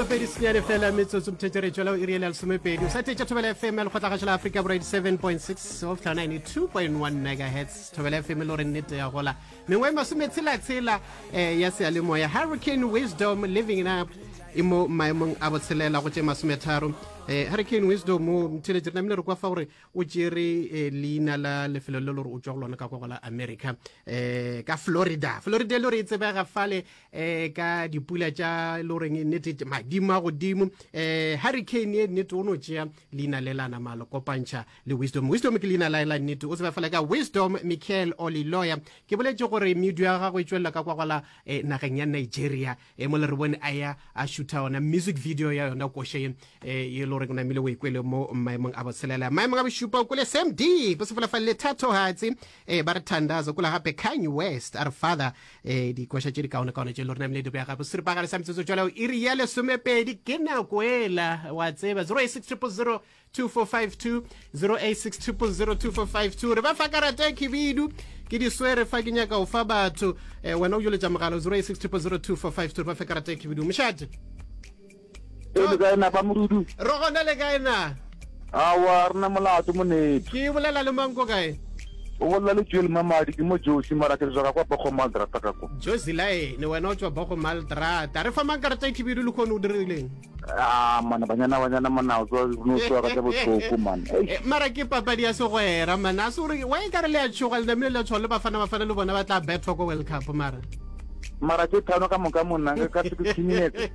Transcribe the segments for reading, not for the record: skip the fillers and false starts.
somepedi senyane fela metsotso mtheteretso lao iriele le somepedi o sa tetša thobela fm ya lekgotlagašo la africa boredi 7.6 of 92.1 megahertz thobela fm le gore nnete ya gola mengwe masometshela-tshela ya sealemoya hurricane wisdom living up e mo maemong a botshelela go tše masometharo hurricane wisdom mo mtheletše re namile re kwa fa gore o tšere leina la lefelo le lore o tswa go lona ka kwa go la america ka florida le gore e tsebega fale ka dipula tša le goreng nnete madimo a godimo hurricane ye nnete o no tšea leina le lana malo kopantšha le wisdom ke leina la nnete o tseba fale ka wisdom michael oliloya ke boletše gore medio ya gagwe e tswelela ka kwa gola nageng ya nigeria mo le re bone a ya a shoota ona music video ya yona košeng ye gore go namile o ikwele mo maemong a botshelela maemong a bošupa o kwele sam d bosefolafale le thato hatsi ba re thandazo kula gape kanye west our father dikoša tše di kaone-kaone tše le gore namile di bega go seripagale sa metsotso tšwalao e re ya lesomepedi ke nako ela wa tseba 086 2452 086 2452 re ba fa karata khibidu ke di swere fa ke nyaka o fa batho wena o joletša mogalo 086 2452 re ba fa karata khibidu mšate le kae na ba morudu ro gona le kae na awa rena molato monete ke bolela le manko kae o bolela le Joel Mamadi ke mo Josi mara ke zwa kwa Boko Maldrata ka ko Josi lae ne wena o tswa Boko Maldrata re fa mankarata khibidu le khone o dirileng mana banyana mana o zo no tswa ka botlhoko man mara ke papadi ya segwera mana se gore wa e ka re le a tshoga le namile le tshole ba fana le bona ba tla betwa ko World Cup mara ke thano ka moka monna ka se ke tshimetse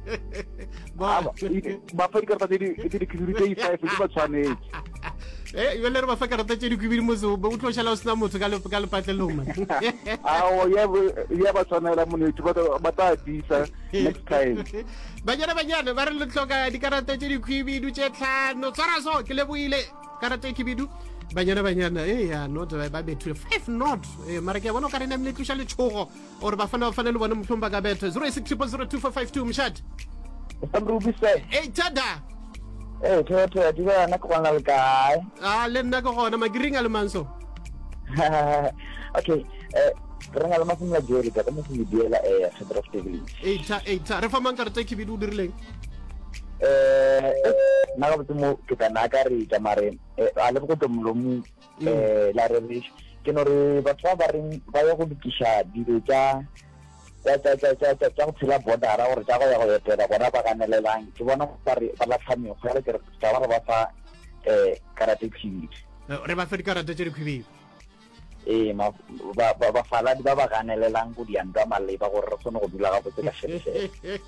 ba fa dikarata di community 5 di ba tshwanetse yo le re ba fa karata tše di khibidi mo zo o tlošala o sena motho ka lepatlelong man ya ba tshwanela monete ba ta disa next time banyana ba re le tloka dikarata tše di khibidi tše tlhano tsara so ke leboile karata e khibidu banyana ya not ba bethu 5 not mara ke bona o ka re namile tloša le tšhogo gore ba fana le bona mohlong ba ka betho 086 mšate samrubise tada thotho di ba na go bona le kae le nna ke gona magiringa le manso okay re ngala masimla jeri ka mo se diela federal stability re fa mankarata khibidu o dirileng na ga botmo ke tana ka re ja mare a le go tomlomu la re ke no re batho ba reng ba ya go dikisha dilo tsa go tshela bodara gore tsa go ya go etela bona ba kanelelang ke bona ba la tlhamio go re ke re tsa ba fa karate khibidu re ba fe karate tse di khibidu ba fala di ba kanelelang go dianta maleba gore re sone go dula ga botse ka shebese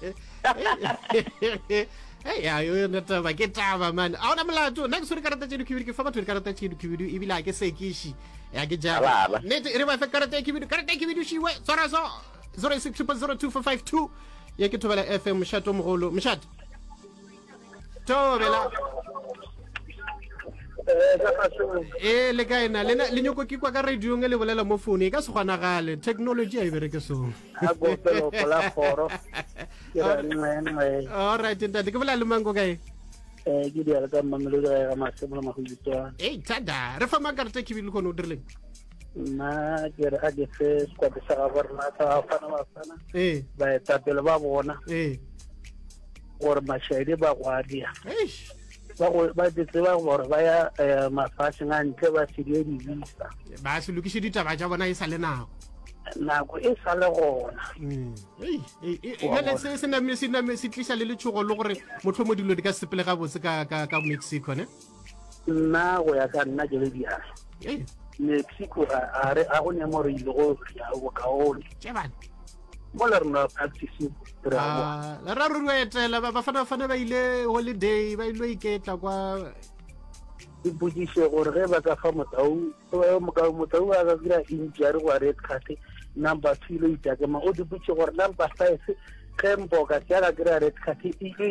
ya yo neta ba ke taba man a ona molato nna ke sore karata tše di khibidu ke fa batho karata tše di khibidu e bila ke sekishi ya ke ja nete re ba fe karata e khibidu shiwe tsora so 086 ya ke thobela fm mshato mogolo mshato tobela le kae na le nyoko ke kwa ka radio nge le bolela mo phone e ka se gwanagale technology a e bereke song alright ntate ke bolela le mango kae ke di ala ka mamelodi ga masemo la mahuditwa tada re fa makarata khibidu le khone o dirileng na ke re a ke fe squad sa ga borna sa fana ba etapele ba bona gore mashahidi ba gwadia ba tseba gore ba ya mafatsheng a ntle ba sedie di-visa ba se lokiše ditaba tša bona e sa le nako e sa le gona se tliša le letšhogo le gore motlho mo dilo di ka sepele ga botse ka mexico ne nna go ya ka nna ke le diara mexico a go nemo re ile go ya bokaone mo le rena practice la ra re etela ba fana ba ile holiday ba ile iketla kwa iputise gore ge ba ka fa motau a ka dira injury wa red card number 2 ile itake ma o diputse gore number 5 kempo ka tsaya ka dira red card